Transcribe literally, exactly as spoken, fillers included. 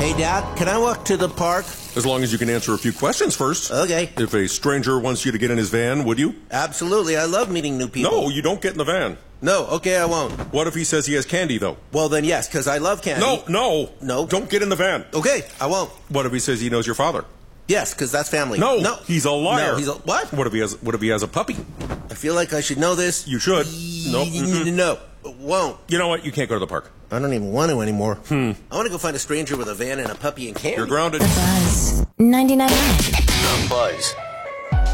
Hey, Dad, can I walk to the park? As long as you can answer a few questions first. Okay. If a stranger wants you to get in his van, would you? Absolutely. I love meeting new people. No, you don't get in the van. No, okay, I won't. What if he says he has candy, though? Well, then yes, because I love candy. No, no. No. Don't get in the van. Okay, I won't. What if he says he knows your father? Yes, because that's family. No, no, he's a liar. No, he's a what? What if he has? What if he has a puppy? I feel like I should know this. You should. No, mm-mm. No, won't. You know what? You can't go to the park. I don't even want to anymore. Hmm. I want to go find a stranger with a van and a puppy and candy. You're grounded. The Buzz ninety-nine. The Buzz